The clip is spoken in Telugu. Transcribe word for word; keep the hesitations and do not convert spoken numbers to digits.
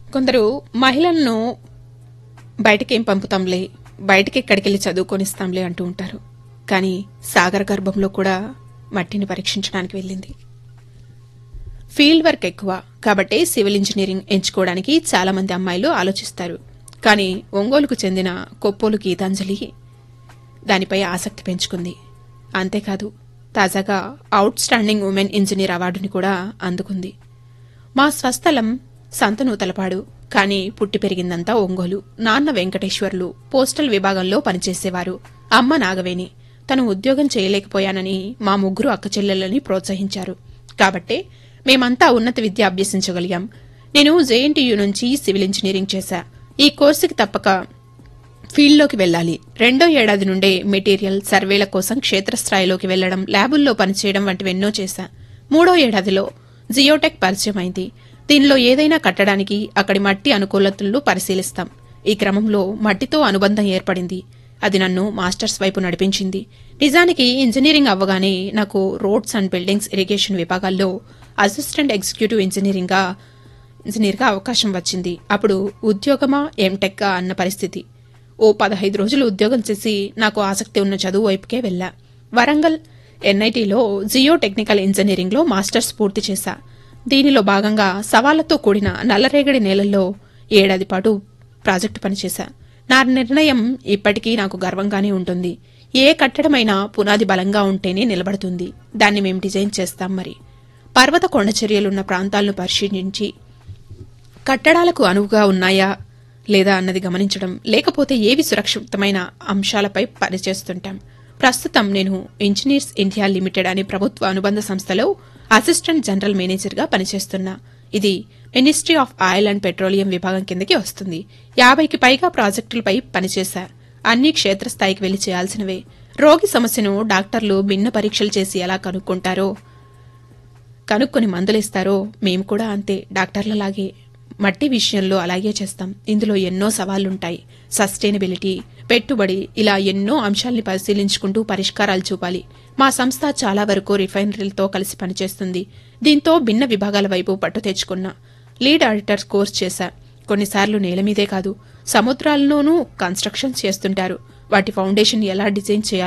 కొందరు మహిళలను బయటకేం పంపుతాంలే, బయటకి ఎక్కడికెళ్ళి చదువుకొనిస్తాంలే అంటూ ఉంటారు. కానీ సాగర గర్భంలో కూడా మట్టిని పరీక్షించడానికి వెళ్ళింది. ఫీల్డ్ వర్క్ ఎక్కువ కాబట్టి సివిల్ ఇంజనీరింగ్ ఎంచుకోవడానికి చాలా మంది అమ్మాయిలు ఆలోచిస్తారు. కానీ ఒంగోలుకు చెందిన కొప్పోలు గీతాంజలి దానిపై ఆసక్తి పెంచుకుంది. అంతేకాదు తాజాగా అవుట్ స్టాండింగ్ ఉమెన్ ఇంజనీర్ అవార్డుని కూడా అందుకుంది. మా స్వస్థలం సంతనూతలపాడు, కానీ పుట్టి పెరిగిందంతా ఒంగోలు. నాన్న వెంకటేశ్వర్లు పోస్టల్ విభాగంలో పనిచేసేవారు. అమ్మ నాగవేణి. తను ఉద్యోగం చేయలేకపోయానని మా ముగ్గురు అక్కచెల్లెళ్ళని ప్రోత్సహించారు. కాబట్టే మేమంతా ఉన్నత విద్య అభ్యసించగలిగాం. నేను జేఎన్టీయూ నుంచి సివిల్ ఇంజనీరింగ్ చేశా. ఈ కోర్సుకి తప్పక ఫీల్డ్లోకి వెళ్లాలి. రెండో ఏడాది నుండే మెటీరియల్ సర్వేల కోసం క్షేత్రస్థాయిలోకి వెళ్లడం, ల్యాబుల్లో పనిచేయడం వంటివెన్నో చేశా. మూడో ఏడాదిలో జియోటెక్ పరిచయం అయింది. దీనిలో ఏదైనా కట్టడానికి అక్కడి మట్టి అనుకూలతలను పరిశీలిస్తాం. ఈ క్రమంలో మట్టితో అనుబంధం ఏర్పడింది. అది నన్ను మాస్టర్స్ వైపు నడిపించింది. నిజానికి ఇంజనీరింగ్ అవ్వగానే నాకు రోడ్స్ అండ్ బిల్డింగ్స్ ఇరిగేషన్ విభాగాల్లో అసిస్టెంట్ ఎగ్జిక్యూటివ్ ఇంజనీరింగ్గా ఇంజనీర్గా అవకాశం వచ్చింది. అప్పుడు ఉద్యోగమా ఎంటెక్గా అన్న పరిస్థితి. ఓ పదహైదు రోజులు ఉద్యోగం చేసి నాకు ఆసక్తి ఉన్న చదువు వైపుకే వెళ్లా. వరంగల్ ఎన్ఐటీలో జియో టెక్నికల్ ఇంజనీరింగ్లో మాస్టర్స్ పూర్తి చేశా. దీనిలో భాగంగా సవాళ్లతో కూడిన నల్లరేగడి నేలల్లో ఏడాది పాటు ప్రాజెక్టు పనిచేశా. నా నిర్ణయం ఇప్పటికీ నాకు గర్వంగానే ఉంటుంది. ఏ కట్టడమైనా పునాది బలంగా ఉంటేనే నిలబడుతుంది. దాన్ని మేం డిజైన్ చేస్తాం. మరి పర్వత కొండచర్యలున్న ప్రాంతాలను పరిశీలించి కట్టడాలకు అనువుగా ఉన్నాయా లేదా అన్నది గమనించడం, లేకపోతే ఏవి సురక్షితమైన అంశాలపై పనిచేస్తుంటాం. ప్రస్తుతం నేను ఇంజనీర్స్ ఇండియా లిమిటెడ్ అనే ప్రభుత్వ అనుబంధ సంస్థలో అసిస్టెంట్ జనరల్ మేనేజర్గా పనిచేస్తున్నా. ఇది ministry of oil and petroleum విభాగం కిందకి వస్తుంది. యాభైకి పైగా ప్రాజెక్టులపై పనిచేశా. అన్ని క్షేత్రస్థాయికి వెళ్లి చేయాల్సినవే. రోగి సమస్యను డాక్టర్లు భిన్న పరీక్షలు చేసి ఎలా కనుక్కుంటారో, కనుక్కొని మందులిస్తారో మేము కూడా అంతే డాక్టర్లలాగే మట్టి విషయంలో అలాగే చేస్తాం. ఇందులో ఎన్నో సవాళ్లుంటాయి. సస్టైనబిలిటీ, పెట్టుబడి, ఇలా ఎన్నో అంశాల్ని పరిశీలించుకుంటూ పరిష్కారాలు చూపాలి. మా సంస్థ చాలా వరకు రిఫైనరీలతో కలిసి పనిచేస్తుంది. దీంతో భిన్న విభాగాల వైపు పట్టు తెచ్చుకున్నా. లీడ్ ఆడిటర్ కోర్స్ చేశా. కొన్నిసార్లు నేల మీదే కాదు, సముద్రాల్లోనూ కన్స్ట్రక్షన్ చేస్తుంటారు. వాటి ఫౌండేషన్ ఎలా డిజైన్ చేయాలి